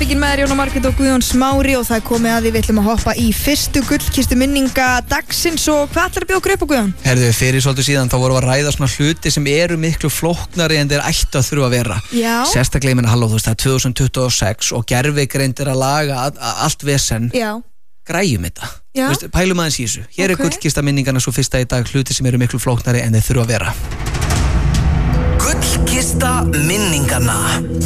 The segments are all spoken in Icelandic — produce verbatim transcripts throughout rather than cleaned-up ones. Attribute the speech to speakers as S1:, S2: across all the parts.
S1: Brennslubíkin með Jóna Margrét og Guðjón Smári og það er komið að því við ætlum að hoppa í fyrstu gullkistu minninga dagsins og hvað ætlar að bjóða okkur upp á Guðjón?
S2: Herðu, fyrir svolítið síðan þá vorum við að ræða svona hluti sem eru miklu flóknari en þeir ættu að þurfa að vera.
S1: Já.
S2: Sérstaklega, ég meina, halló, þú veist, það er tvö þúsund tuttugu og sex og gervigreind er að laga að, að allt vesen.
S1: Já.
S2: Græjum þetta.
S1: Já.
S2: Þú veist, pælum aðeins í þessu. Hér
S1: Ok.
S2: er gullkista minningarna svo fyrsta í dag, hluti sem eru miklu flóknari en þeir þurfa að vera.
S3: Gullkista minninganna.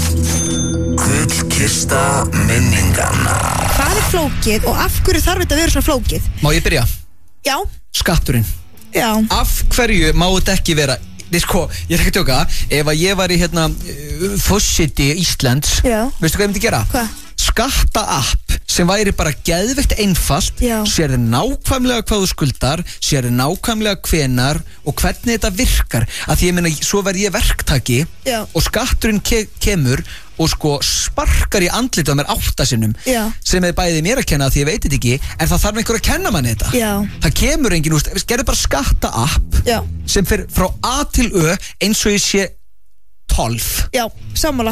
S3: Gullkista minninganna.
S1: Hvað er flókið og af hverju þarf þetta að vera svona flókið?
S2: Má ég byrja?
S1: Já.
S2: Skatturinn.
S1: Já.
S2: Af hverju má þetta ekki vera? Nei, sko, ég er ekki að tjóka. Ef að ég var í hérna forseti Íslands,
S1: Já.
S2: veistu hvað ég myndi gera?
S1: Hvað?
S2: Skatta-app sem væri bara geðveikt einfalt,
S1: Já.
S2: sérði nákvæmlega hvað þú skuldar, sérði nákvæmlega hvenar og hvernig þetta virkar. Af því ég meina, svo verð ég verktaki
S1: Já.
S2: og skatturinn ke kemur og sko sparkar í andlitið á mér áttasinnum,
S1: Já.
S2: sem er bæði mér að kenna því ég veit þetta ekki, en það þarf einhver að kenna manni þetta.
S1: Já.
S2: Það kemur enginn, úst, gerði bara skatta-app
S1: Já.
S2: sem fer frá A til Ö eins og ég sé tólf.
S1: Já, sammála.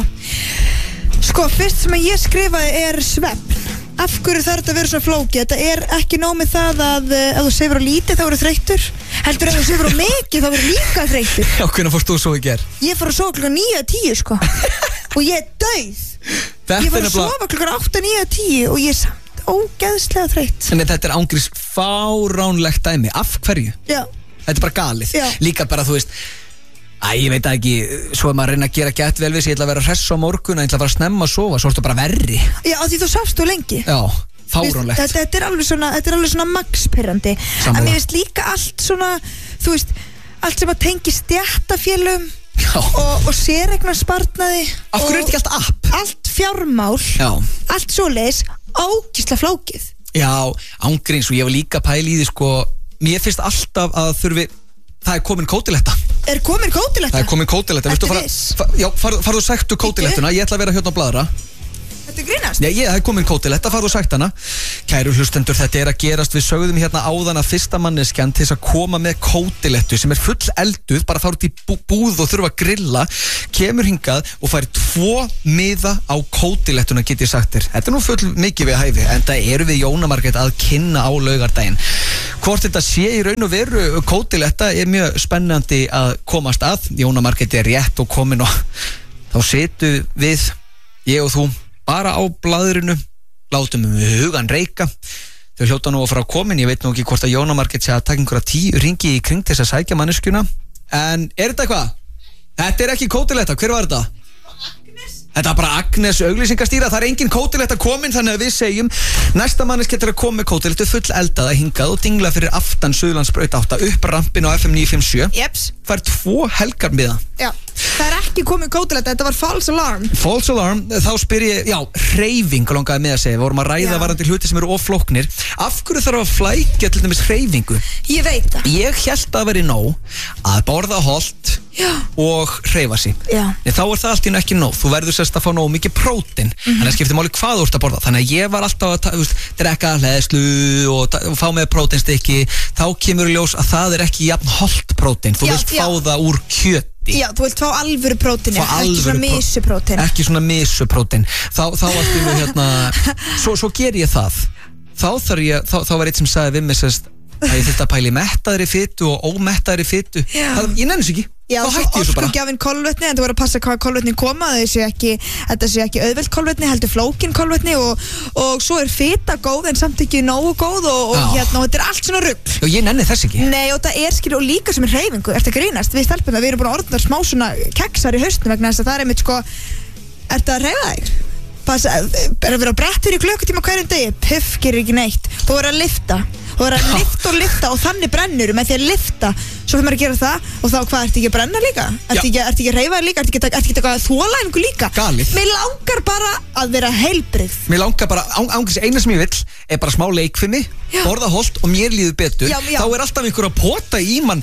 S1: Sko, fyrst sem ég skrifaði er svefn. Af hverju þarf þetta að vera svona flókið? Þetta er ekki nóg með það að uh, ef þú sefur á lítið þá verður þreyttur. Heldur ef þú sefur á mikið þá verður líka þreyttur.
S2: Já, hvernig fórst þú svo í ger?
S1: Ég fór að sofa klukkan níu að tíu sko. Og ég er dauð.
S2: Þetta
S1: Ég fór
S2: er
S1: að sofa klukkan átta níu að tíu og ég er samt ógeðslega þreytt.
S2: En þetta er ángriðs fáránlegt dæmi. Af hverju?
S1: Já.
S2: Þetta er bara galið.
S1: Já.
S2: Líka bara, þú veist, æ, ég veit ekki, svo er maður að reyna að gera gett vel við sig, ég ætla að vera hress á morgun, ég ætla að fara að snemma að sofa, svo ertu bara verri.
S1: Já, af því þú sást þú lengi.
S2: Já, fáránlegt.
S1: Þetta, þetta er alveg svona, þetta er alveg svona maxpirrandi.
S2: Sammála.
S1: En mér finnst líka allt svona, þú veist, allt sem að tengi stjættafélum
S2: Já.
S1: og, og séreignarsparnaði.
S2: Af hverju er þetta ekki allt app?
S1: Allt fjármál,
S2: Já.
S1: allt svoleiðis, ógisla flókið.
S2: Já, ángriðs og ég var líka pæli í því, sko, mér finnst alltaf að þurfi, það er komin kótiletta.
S1: Er komin kótiletta?
S2: Það er komin kótiletta.
S1: Ertu
S2: Viltu fara-
S1: viss?
S2: fa- Já, farðu far og sæktu kótilettuna, ég ætla að vera hérna á bladra.
S1: Þetta er grínast?
S2: Nei, ég, það er komin kótiletta, farðu og sækt hana. Kæru hlustendur, þetta er að gerast, við sögðum hérna áðan að fyrsta manneskjan til þess að koma með kótilettu sem er full elduð, bara fara út í bú, búð og þurfa að grilla, kemur hingað og fær tvo miða á kótilettuna, get ég sagt þér. Þetta er nú full mikið við hæfi, en það eru við Jóna Margrét að kynna á laugardaginn. Hvort þetta sé í raun og veru kótiletta er mjög spennandi að komast að. Jóna Margrét er rétt og komin og þá situm við, ég og þú, bara á blaðrinu, látum við hugan reika. Þau hljóta nú að fara að komin, ég veit nú ekki hvort að Jóna Margrét sé að taka einhverja tíu ringi í kring til þess að sækja manneskjuna. En er þetta eitthvað? Þetta er ekki kótiletta, hver var þetta? Þetta er bara Agnes auglýsingastýra, það er engin kótiletta komin, þannig að við segjum næsta manneskja til að koma með kótilettu full eldaða hingað og dingla fyrir aftan Suðurlandsbraut átta upp rampin á F M níu fimm sjö.
S1: Jeps.
S2: Það er tvo helgar miða.
S1: Já. Það er ekki komin kótiletta, þetta var false alarm.
S2: False alarm, þá spyr ég, já, hreyfing langaði með að segja, við vorum að ræða
S1: Já.
S2: varandi hluti sem eru oflóknir. Af hverju þarf að flækja til dæmis hreyfingu?
S1: Ég veit það.
S2: Ég held að veri nóg að borða holt
S1: Já.
S2: og hreyfa sig.
S1: Já.
S2: En þá er það allt í einu ekki nóg, þú verður sérst að fá nóg mikið prótein, mm -hmm. en það skiptir máli hvað þú ert að borða. Þannig að ég var alltaf að ta- þú veist, drekka hleðslu og, ta- og fá með próteinstykki, þá kemur í ljós að það er ekki jafn holt prótein, þú
S1: Já,
S2: vilt
S1: já.
S2: fá það úr kjöti.
S1: Já, þú vilt fá alvöru prótein,
S2: Fá
S1: ekki
S2: alvöru
S1: svona
S2: pró-
S1: misuprótein.
S2: ekki svona misuprótein þá, þá allt í nú hérna svo, svo ger ég það þá, þarf ég, þá, þá var eitt sem sagði við mig sérst, að ég þurfti að pæli mettaðri fitu og ómettaðri fitu það, ég nenni þess ekki,
S1: Já,
S2: þá
S1: svo
S2: hætti ég svo bara
S1: orkugjafinn kolvetni, en þú verður að passa hvað kolvetni koma, það sé ekki, þetta sé ekki auðvelt kolvetni, heldur flókin kolvetni og, og svo er fita góð en samt ekki nógu góð og, og
S2: Já.
S1: hérna, og þetta er allt svona rugl.
S2: og ég nenni þess ekki
S1: Nei, og það er skil og líka sem er hreyfingu, ertu að grínast, við stelpuna, við erum búin að orðna smá svona keksar í haustum vegna þess að það er einmitt sko, ertu að hreyfa þig? Passa, er að vera á brettur í klukkutíma hverjum degi, puff, gerir ekki neitt, þú verður að lifta, þú verður að lifta og lifta og þannig brennur með því að lifta, svo fyrir maður að gera það og þá hvað, ertu ekki að brenna líka? Ertu ekki, ertu ekki að hreyfa þig líka? Ertu ekki, ertu ekki að þola einhver líka?
S2: Galið.
S1: Mér langar bara að vera heilbrigð.
S2: mér langar bara, án, ángriðs eina sem ég vill er bara smá leikfimi,
S1: Já.
S2: borða holt og mér líður betur,
S1: Já, já.
S2: þá er alltaf einhver að pota í mann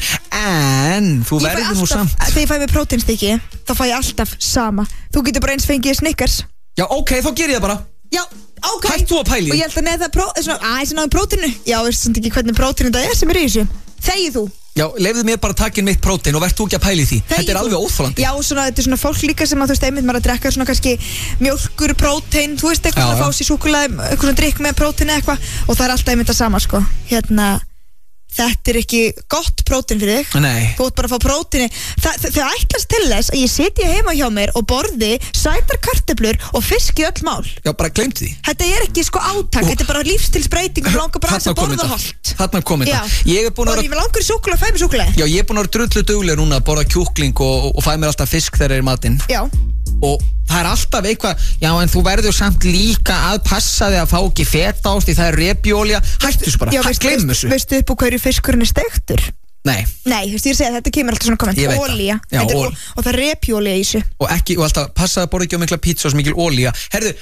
S2: en þú
S1: Ég fæ
S2: verður nú
S1: alltaf-
S2: samt
S1: Þegar ég fæ mér próteinstykki, þá fæ ég alltaf sama. Þú getur bara eins fengið Snickers.
S2: já ok, þá ger ég það bara
S1: Já, ok.
S2: Hætt þú að pæla í?
S1: Og ég held að neða það pró, svona, aðeins að náðu prótinu. Já, veist samt ekki hvernig prótinu það er sem er í þessu. Þegið þú.
S2: Já, lefðu mér bara að taka inn mitt prótein og verð þú ekki að pæla í því. Þetta er alveg óþolandi.
S1: Já, svona, þetta er svona fólk líka sem að þú veist, einmitt maður að drekka svona kannski mjólkur, prótein, þú veist, eitthvað
S2: Já,
S1: að
S2: já.
S1: fá sér súkkulaði, eitthvað svona drikk með prótein eða eitthvað og það er alltaf einmitt að sama, sko. Hérna, þetta er ekki gott prótein fyrir þig.
S2: Nei.
S1: Þú ert bara að fá próteini. Þa, þau ætlast til þess að ég sitja heima hjá mér og borði sætar kartöflur og fisk í öll mál.
S2: Já, bara gleymd því.
S1: Þetta er ekki sko átak,
S2: Og-
S1: þetta er bara lífstilsbreyting og langar bara
S2: Þarna
S1: að
S2: kom
S1: borða
S2: þetta.
S1: holt.
S2: Þarna kom þetta.
S1: Já.
S2: Ég er búin
S1: Og
S2: að
S1: ég vil langar í súkkulaði, fæ mér súkkulaði.
S2: Já, ég er búin að vera drullu dugleg núna að borða kjúkling og, og fæ mér alltaf fisk þegar er í matinn.
S1: Já.
S2: Og það er alltaf eitthvað, já en þú verður samt líka að passa þig að fá ekki fetaost því það er repjólja. Hættu þessu bara,
S1: Já,
S2: hæ,
S1: veist,
S2: gleymum
S1: veist,
S2: þessu.
S1: veistu upp á hverju fiskurinn er steiktur?
S2: Nei,
S1: Nei, þú veist, ég er að segja, þetta kemur alltaf svona komment.
S2: Ég veit það.
S1: Olía.
S2: Já,
S1: Þetta er
S2: ol-
S1: ol- og það er repjólja í þessu.
S2: og ekki, og alltaf passa að borða ekki á mikla pizza og svo mikil olía. Herðu,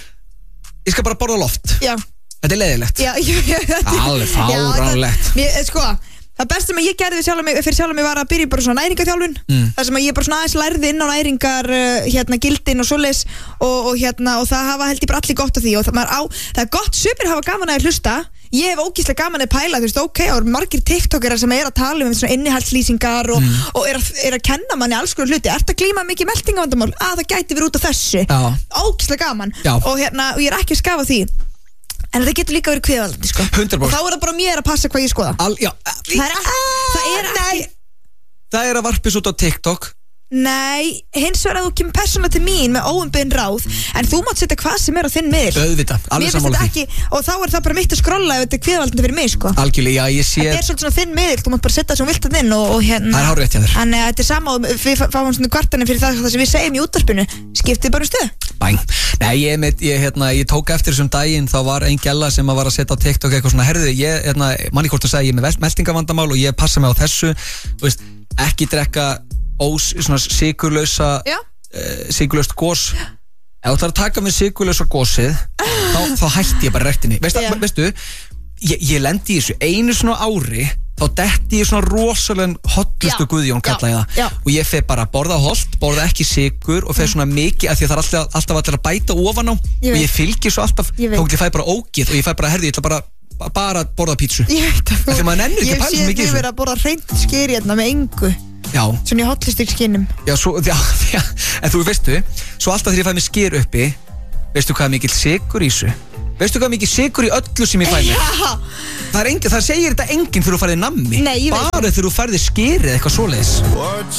S2: ég skal bara borða á loft.
S1: Já.
S2: Þetta er leiðilegt.
S1: Já, já, já, þetta er-
S2: Alveg
S1: Já, þetta-
S2: fáránlegt.
S1: Mér, sko, það besta sem ég gerði við sjálfa mig, fyrir sjálfa mig var að byrja í bara svona næringaþjálfun.
S2: Mm.
S1: Það sem að ég bara svona aðeins lærði inn á næringar uh, hérna gildin og svoleiðis og, og hérna og það hafa held ég bara allir gott af því og það, maður á, það er gott sumir hafa gaman að hlusta. Ég hef ógíslega gaman að pæla, þú veist, ok, og margir tiktokerar sem er að tala um svona innihaldslýsingar og,
S2: Mm.
S1: og er, að, er að kenna manni alls konar hluti. Ertu að glíma mikið meltingavandamál? Að það gæti verið út af þessu.
S2: Já.
S1: Ógíslega gaman.
S2: Já.
S1: Og hérna, og ég er ekki að skafa því. En það getur líka verið kviðvaldandi, sko.
S2: hundrað
S1: Og
S2: prósent.
S1: þá er það bara mér að passa hvað ég skoða.
S2: Al, já,
S1: Það er, það er ekki
S2: það er að varpis út á TikTok.
S1: Nei, hins vegar að þú kemur persónulega til mín með óumbeðin ráð en þú mátt setja hvað sem er á þinn miðl.
S2: Auðvitað,
S1: Mér
S2: alveg
S1: finnst
S2: sammála
S1: þetta
S2: því.
S1: ekki, og þá er það bara mitt að skrolla ef þetta er kviðvaldandi fyrir mig, sko.
S2: Algjörlega, já, ég sé.
S1: Þetta er svolítið svona þinn miðl, þú mátt bara setja það sem þú vilt að þinn og, og hérna.
S2: Það er hárrétt hjá þér.
S1: Þannig að þetta er sama og við fáum svona kvartanir fyrir það, það sem við segjum í útvarpinu. Skiptið bara um stöð.
S2: Bæn. Nei, ég, með, ég, hérna, ég tók eftir þessum daginn, þá var ein gælla sem að var að setja á TikTok eitthvað svona, herðu, ég, hérna, manni hvort að segja, ég er með meltingavandamál og ég passa mig á þessu, þú veist, ekki drekka ós, svona sykurlausa,
S1: Já.
S2: uh, sykurlaust gos. Ef þú ætlar að taka með sykurlausa gosið, þá, þá hætti ég bara rektinni. Veistu,
S1: Já.
S2: veistu, ég, ég lendi í þessu einu svona ári, þá detti ég svona rosalega hotlustu
S1: Já.
S2: Guðjón kalla ég
S1: Já.
S2: það
S1: Já.
S2: og ég fer bara að borða holt, borða ekki sykur og fer svona mikið, af því að það er alltaf, alltaf allir að bæta ofan á
S1: Ég
S2: og
S1: veit.
S2: ég fylgi svo alltaf,
S1: Ég veit.
S2: þá ég fæ bara ógið og ég fæ bara, herði, ég ætla bara bara að borða pítsu.
S1: Ég veit að
S2: Af því að maður nennir ekki að pæla svo mikið í
S1: Ég
S2: þessu.
S1: sé þið verið að borða hreint skeri hérna með engu
S2: Já,
S1: svona í hotlistikskinnum.
S2: já, svo, já, já, en þú veistu, svo alltaf þegar ég fæ mér sker uppi, veistu hvað er mikill sykur í þessu? Veistu hvað er mikill sykur í öllu sem ég fæ mér?
S1: Já.
S2: Það, er engin, það segir þetta enginn þegar þú færði nammi.
S1: Nei, ég veit.
S2: Bara þegar þú færði skerið eitthvað svoleiðis.